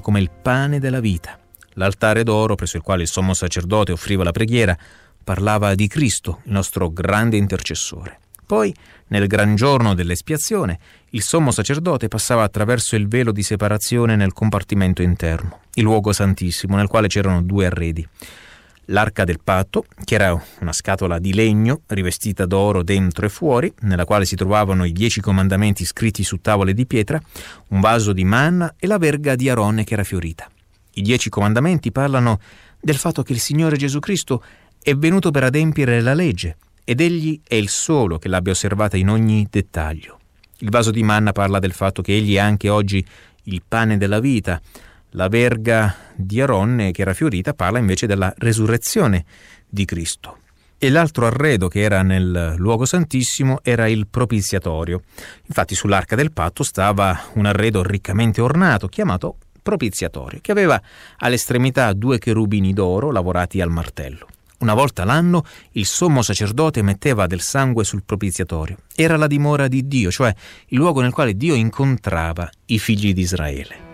come il pane della vita. L'altare d'oro presso il quale il sommo sacerdote offriva la preghiera parlava di Cristo, il nostro grande intercessore. Poi, nel gran giorno dell'espiazione, il sommo sacerdote passava attraverso il velo di separazione nel compartimento interno, il luogo santissimo, nel quale c'erano 2 arredi. L'arca del patto, che era una scatola di legno rivestita d'oro dentro e fuori, nella quale si trovavano i 10 comandamenti scritti su tavole di pietra, un vaso di manna e la verga di Aronne che era fiorita. I 10 comandamenti parlano del fatto che il Signore Gesù Cristo è venuto per adempiere la legge ed egli è il solo che l'abbia osservata in ogni dettaglio. Il vaso di manna parla del fatto che egli è anche oggi il pane della vita. La verga di Aronne che era fiorita parla invece della resurrezione di Cristo. E l'altro arredo che era nel luogo santissimo era il propiziatorio. Infatti sull'arca del patto stava un arredo riccamente ornato chiamato propiziatorio, che aveva all'estremità 2 cherubini d'oro lavorati al martello. Una volta l'anno il sommo sacerdote metteva del sangue sul propiziatorio. Era la dimora di Dio, cioè il luogo nel quale Dio incontrava i figli di Israele.